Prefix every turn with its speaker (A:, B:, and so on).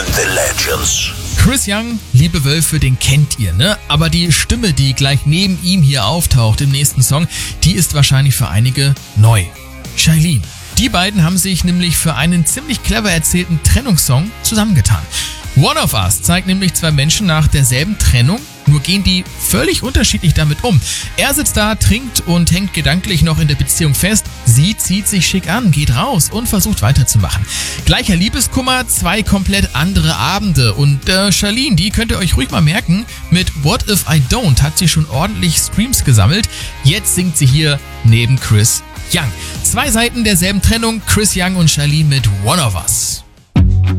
A: and the Legends.
B: Chris Young, Liebe Wölfe, den kennt ihr, ne? Aber die Stimme, die gleich neben ihm hier auftaucht im nächsten Song, die ist wahrscheinlich für einige neu. Shailene. Die beiden haben sich nämlich für einen ziemlich clever erzählten Trennungssong zusammengetan. One of Us zeigt nämlich zwei Menschen nach derselben Trennung, nur gehen die völlig unterschiedlich damit um. Er sitzt da, trinkt und hängt gedanklich noch in der Beziehung fest. Sie zieht sich schick an, geht raus und versucht weiterzumachen. Gleicher Liebeskummer, zwei komplett andere Abende. Und Shailene, die könnt ihr euch ruhig mal merken, mit What If I Don't hat sie schon ordentlich Streams gesammelt. Jetzt singt sie hier neben Chris Young. Zwei Seiten derselben Trennung, Chris Young und Shailene mit One of Us.